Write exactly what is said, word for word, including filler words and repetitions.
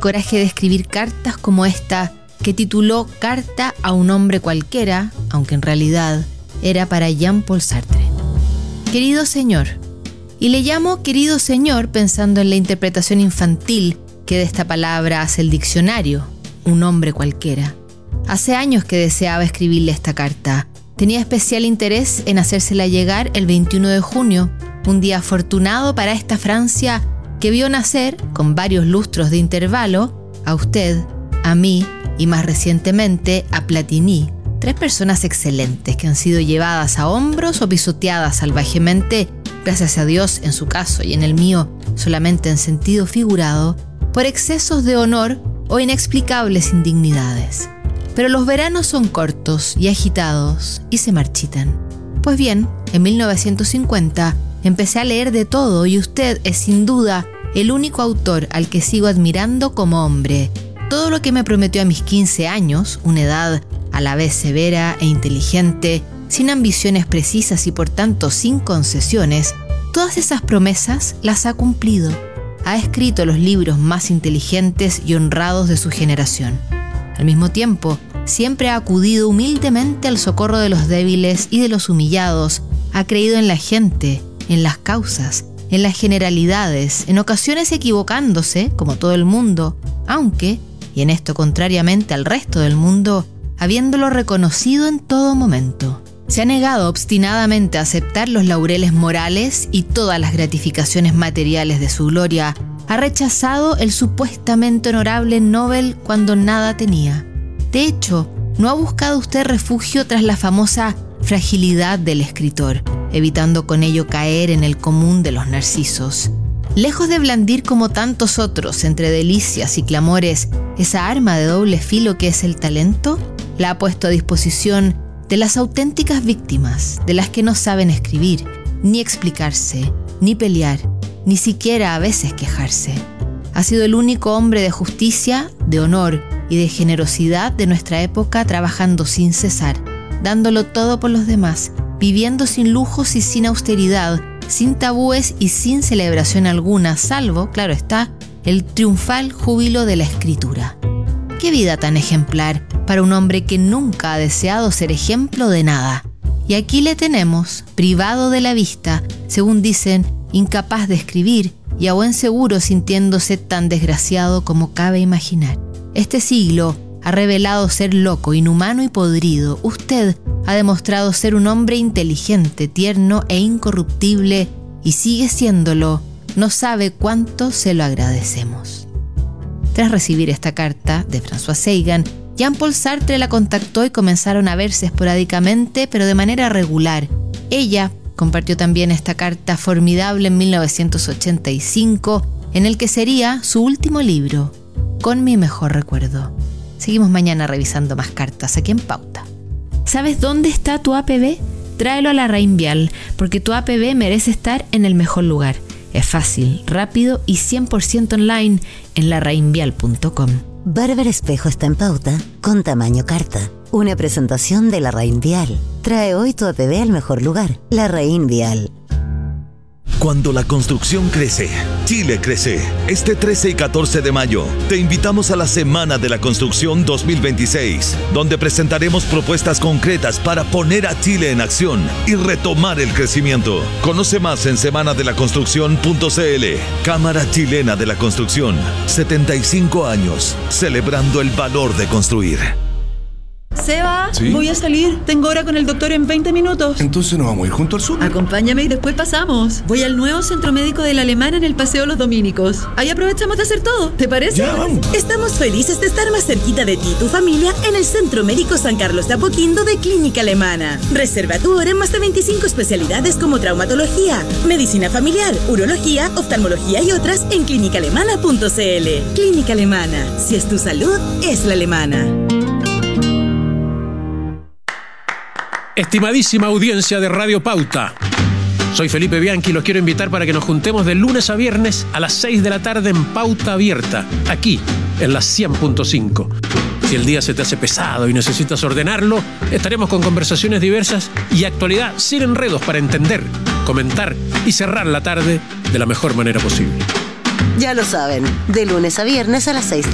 coraje de escribir cartas como esta, que tituló Carta a un hombre cualquiera, aunque en realidad era para Jean-Paul Sartre. Querido señor, y le llamo querido señor pensando en la interpretación infantil que de esta palabra hace el diccionario, un hombre cualquiera. Hace años que deseaba escribirle esta carta. Tenía especial interés en hacérsela llegar el veintiuno de junio, un día afortunado para esta Francia que vio nacer, con varios lustros de intervalo, a usted, a mí y más recientemente a Platini, tres personas excelentes que han sido llevadas a hombros o pisoteadas salvajemente, gracias a Dios en su caso y en el mío solamente en sentido figurado, por excesos de honor o inexplicables indignidades. Pero los veranos son cortos y agitados y se marchitan. Pues bien, en mil novecientos cincuenta empecé a leer de todo y usted es sin duda el único autor al que sigo admirando como hombre. Todo lo que me prometió a mis quince años, una edad a la vez severa e inteligente, sin ambiciones precisas y por tanto sin concesiones, todas esas promesas las ha cumplido. Ha escrito los libros más inteligentes y honrados de su generación. Al mismo tiempo, siempre ha acudido humildemente al socorro de los débiles y de los humillados, ha creído en la gente, en las causas, en las generalidades, en ocasiones equivocándose, como todo el mundo, aunque, y en esto contrariamente al resto del mundo, habiéndolo reconocido en todo momento. Se ha negado obstinadamente a aceptar los laureles morales y todas las gratificaciones materiales de su gloria. Ha rechazado el supuestamente honorable Nobel cuando nada tenía. De hecho, ¿no ha buscado usted refugio tras la famosa fragilidad del escritor, evitando con ello caer en el común de los narcisos? Lejos de blandir como tantos otros entre delicias y clamores esa arma de doble filo que es el talento, la ha puesto a disposición de las auténticas víctimas, de las que no saben escribir, ni explicarse, ni pelear, ni siquiera a veces quejarse. Ha sido el único hombre de justicia, de honor y de generosidad de nuestra época, trabajando sin cesar, dándolo todo por los demás, viviendo sin lujos y sin austeridad, sin tabúes y sin celebración alguna, salvo, claro está, el triunfal júbilo de la escritura. ¡Qué vida tan ejemplar para un hombre que nunca ha deseado ser ejemplo de nada! Y aquí le tenemos, privado de la vista, según dicen, incapaz de escribir y a buen seguro sintiéndose tan desgraciado como cabe imaginar. Este siglo ha revelado ser loco, inhumano y podrido. Usted ha demostrado ser un hombre inteligente, tierno e incorruptible y sigue siéndolo. No sabe cuánto se lo agradecemos. Tras recibir esta carta de François Sagan, Jean-Paul Sartre la contactó y comenzaron a verse esporádicamente, pero de manera regular. Ella compartió también esta carta formidable en mil novecientos ochenta y cinco, en el que sería su último libro, Con mi mejor recuerdo. Seguimos mañana revisando más cartas aquí en Pauta. ¿Sabes dónde está tu A P B? Tráelo a la Reinvial, porque tu A P B merece estar en el mejor lugar. Es fácil, rápido y cien por ciento online en la reinvial punto com. Bárbara Espejo está en Pauta con Tamaño Carta. Una presentación de la Reinvial. Trae hoy tu A P B al mejor lugar, la Reinvial. Cuando la construcción crece, Chile crece. Este trece y catorce de mayo, te invitamos a la Semana de la Construcción dos mil veintiséis, donde presentaremos propuestas concretas para poner a Chile en acción y retomar el crecimiento. Conoce más en semana de la construcción punto c l. Cámara Chilena de la Construcción, setenta y cinco años, celebrando el valor de construir. Seba, ¿Sí? Voy a salir. Tengo hora con el doctor en veinte minutos. Entonces nos vamos a ir junto al sur. Acompáñame y después pasamos. Voy al nuevo centro médico de la Alemana en el Paseo Los Dominicos. Ahí aprovechamos de hacer todo. ¿Te parece? Ya, vamos. Estamos felices de estar más cerquita de ti y tu familia en el Centro Médico San Carlos de Apoquindo de Clínica Alemana. Reserva tu hora en más de veinticinco especialidades como traumatología, medicina familiar, urología, oftalmología y otras en clínica alemana punto c l. Clínica Alemana. Si es tu salud, es la alemana. Estimadísima audiencia de Radio Pauta, soy Felipe Bianchi y los quiero invitar para que nos juntemos de lunes a viernes a las seis de la tarde en Pauta Abierta, aquí en la cien punto cinco. Si el día se te hace pesado y necesitas ordenarlo, estaremos con conversaciones diversas y actualidad sin enredos para entender, comentar y cerrar la tarde de la mejor manera posible. Ya lo saben, de lunes a viernes a las seis